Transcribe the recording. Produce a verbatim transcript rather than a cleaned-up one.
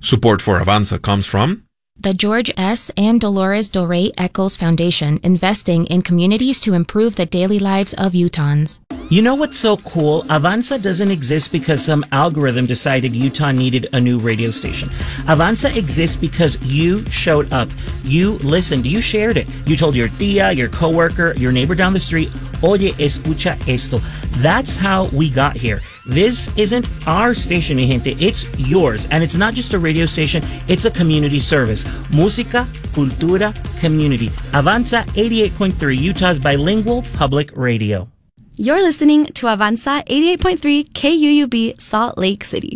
Support for Avanza comes from the George S. and Dolores Doré Eccles Foundation, investing in communities to improve the daily lives of Utahns. You know what's so cool? Avanza doesn't exist because some algorithm decided Utah needed a new radio station. Avanza exists because you showed up. You listened. You shared it. You told your tia, your coworker, your neighbor down the street, Oye, escucha esto. That's how we got here. This isn't our station, mi gente. It's yours. And it's not just a radio station. It's a community service. Música, cultura, community. Avanza eighty-eight point three, Utah's bilingual public radio. You're listening to Avanza eighty-eight point three K U U B Salt Lake City.